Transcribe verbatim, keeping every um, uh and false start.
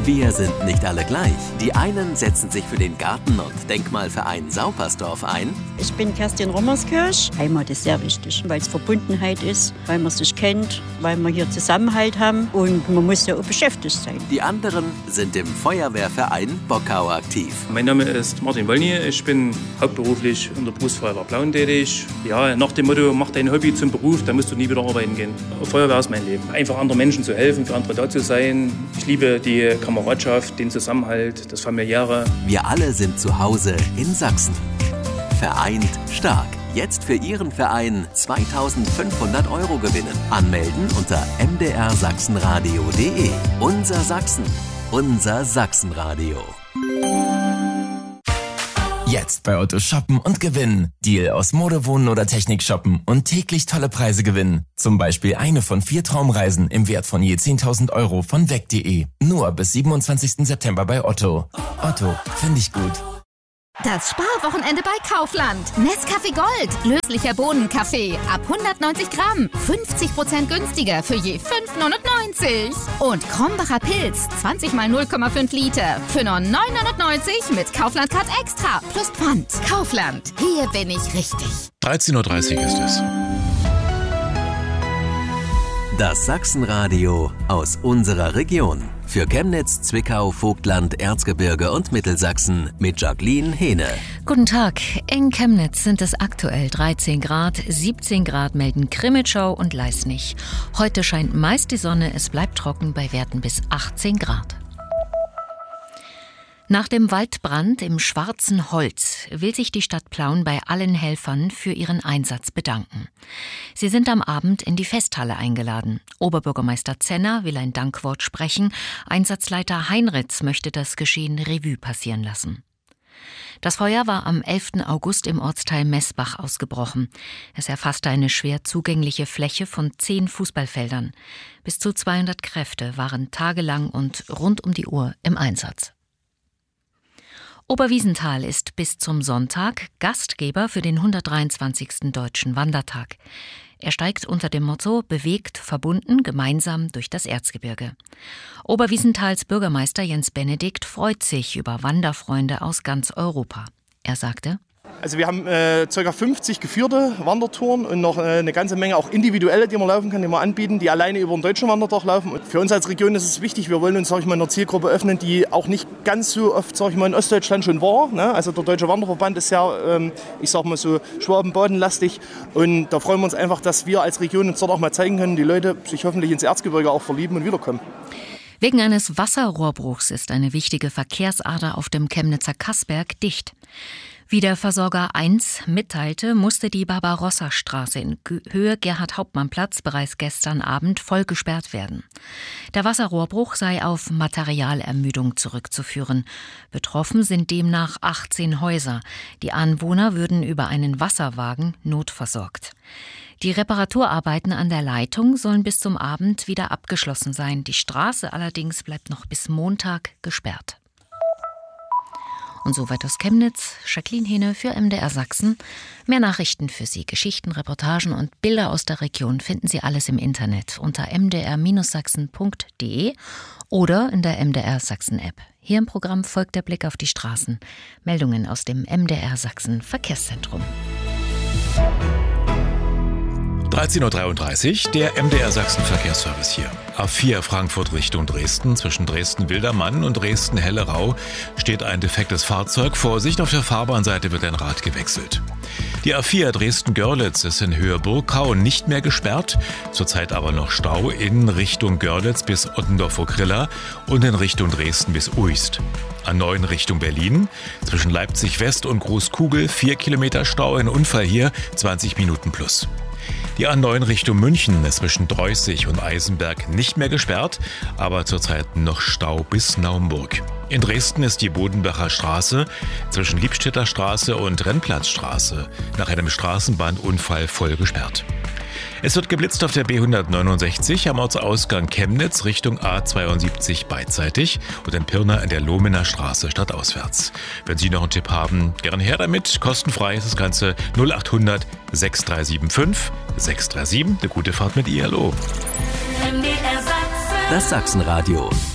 Wir sind nicht alle gleich. Die einen setzen sich für den Garten- und Denkmalverein Saupersdorf ein. Ich bin Kerstin Rommerskirch. Heimat ist sehr wichtig, weil es Verbundenheit ist, weil man sich kennt, weil wir hier Zusammenhalt haben und man muss ja auch beschäftigt sein. Die anderen sind im Feuerwehrverein Bockau aktiv. Mein Name ist Martin Wollny. Ich bin hauptberuflich in der Berufsfeuerwehr Plauen tätig. Ja, nach dem Motto, mach dein Hobby zum Beruf, dann musst du nie wieder arbeiten gehen. Feuerwehr ist mein Leben. Einfach anderen Menschen zu helfen, für andere da zu sein. Ich liebe die Kameradschaft, den Zusammenhalt, das Familiäre. Wir alle sind zu Hause in Sachsen. Vereint stark. Jetzt für Ihren Verein zweitausendfünfhundert Euro gewinnen. Anmelden unter m d r sachsenradio punkt d e. Unser Sachsen. Unser Sachsenradio. Jetzt bei Otto shoppen und gewinnen. Deal aus Mode, Wohnen oder Technik shoppen und täglich tolle Preise gewinnen. Zum Beispiel eine von vier Traumreisen im Wert von je zehntausend Euro von weg punkt de. Nur bis siebenundzwanzigsten September bei Otto. Otto, finde ich gut. Das Sparwochenende bei Kaufland. Nescafé Gold. Löslicher Bohnenkaffee. Ab hundertneunzig Gramm. fünfzig Prozent günstiger für je fünf neunundneunzig. Und Krombacher Pilz. zwanzig mal null Komma fünf Liter. Für nur neun neunundneunzig mit Kaufland Card Extra. Plus Pfand. Kaufland. Hier bin ich richtig. dreizehn Uhr dreißig ist es. Das Sachsenradio aus unserer Region. Für Chemnitz, Zwickau, Vogtland, Erzgebirge und Mittelsachsen mit Jacqueline Hehne. Guten Tag. In Chemnitz sind es aktuell dreizehn Grad, siebzehn Grad melden Krimitschau und Leisnig. Heute scheint meist die Sonne, es bleibt trocken bei Werten bis achtzehn Grad. Nach dem Waldbrand im Schwarzen Holz will sich die Stadt Plauen bei allen Helfern für ihren Einsatz bedanken. Sie sind am Abend in die Festhalle eingeladen. Oberbürgermeister Zenner will ein Dankwort sprechen. Einsatzleiter Heinritz möchte das Geschehen Revue passieren lassen. Das Feuer war am elften August im Ortsteil Messbach ausgebrochen. Es erfasste eine schwer zugängliche Fläche von zehn Fußballfeldern. Bis zu zweihundert Kräfte waren tagelang und rund um die Uhr im Einsatz. Oberwiesenthal ist bis zum Sonntag Gastgeber für den hundertdreiundzwanzigsten Deutschen Wandertag. Er steigt unter dem Motto »Bewegt, verbunden, gemeinsam durch das Erzgebirge«. Oberwiesenthals Bürgermeister Jens Benedikt freut sich über Wanderfreunde aus ganz Europa. Er sagte: Also wir haben äh, ca. fünfzig geführte Wandertouren und noch äh, eine ganze Menge auch individuelle, die man laufen kann, die wir anbieten, die alleine über den deutschen Wandertag laufen. Und für uns als Region ist es wichtig, wir wollen uns, sag ich mal, einer Zielgruppe öffnen, die auch nicht ganz so oft, sag ich mal, in Ostdeutschland schon war. Ne? Also der Deutsche Wanderverband ist ja, ähm, ich sag mal so, schwaben-badenlastig. Und da freuen wir uns einfach, dass wir als Region uns dort auch mal zeigen können, die Leute sich hoffentlich ins Erzgebirge auch verlieben und wiederkommen. Wegen eines Wasserrohrbruchs ist eine wichtige Verkehrsader auf dem Chemnitzer Kassberg dicht. Wie der Versorger eins mitteilte, musste die Barbarossa-Straße in Höhe Gerhard-Hauptmann-Platz bereits gestern Abend voll gesperrt werden. Der Wasserrohrbruch sei auf Materialermüdung zurückzuführen. Betroffen sind demnach achtzehn Häuser. Die Anwohner würden über einen Wasserwagen notversorgt. Die Reparaturarbeiten an der Leitung sollen bis zum Abend wieder abgeschlossen sein. Die Straße allerdings bleibt noch bis Montag gesperrt. Und soweit aus Chemnitz, Jacqueline Hehne für M D R Sachsen. Mehr Nachrichten für Sie, Geschichten, Reportagen und Bilder aus der Region finden Sie alles im Internet unter m d r sachsen punkt d e oder in der M D R Sachsen App. Hier im Programm folgt der Blick auf die Straßen. Meldungen aus dem M D R Sachsen Verkehrszentrum. dreizehn Uhr dreiunddreißig, der M D R Sachsen Verkehrsservice hier. A vier Frankfurt Richtung Dresden, zwischen Dresden-Wildermann und Dresden-Hellerau steht ein defektes Fahrzeug. Vorsicht, auf der Fahrbahnseite wird ein Rad gewechselt. Die A vier Dresden-Görlitz ist in Höhe Burgkau nicht mehr gesperrt, zurzeit aber noch Stau in Richtung Görlitz bis Ottendorf-Okrilla und in Richtung Dresden bis Uist. A neun Richtung Berlin, zwischen Leipzig-West und Großkugel vier Kilometer Stau, ein Unfall hier, zwanzig Minuten plus. Die A neun Richtung München ist zwischen Dreußig und Eisenberg nicht mehr gesperrt, aber zurzeit noch Stau bis Naumburg. In Dresden ist die Bodenbacher Straße zwischen Liebstädter Straße und Rennplatzstraße nach einem Straßenbahnunfall voll gesperrt. Es wird geblitzt auf der B hundertneunundsechzig am Ortsausgang Chemnitz Richtung A zweiundsiebzig beidseitig und in Pirna in der Lohmener Straße stadtauswärts. Wenn Sie noch einen Tipp haben, gern her damit. Kostenfrei ist das Ganze null achthundert sechs drei sieben fünf sechs drei sieben. Eine gute Fahrt mit I L O. Das Sachsenradio.